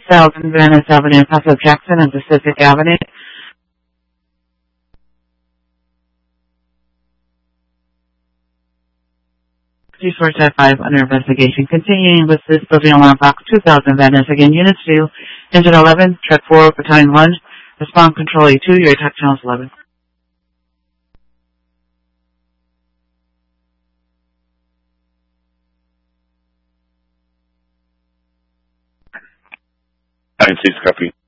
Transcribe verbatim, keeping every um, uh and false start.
thousand Venice Avenue, Paso Jackson and Pacific Avenue. sixty-four five under investigation. Continuing with this building alarm box two thousand Venice. Again, Unit two, Engine eleven, Track four, Battalion one, Respond Control A two, your attack channel is eleven. nine six, copy.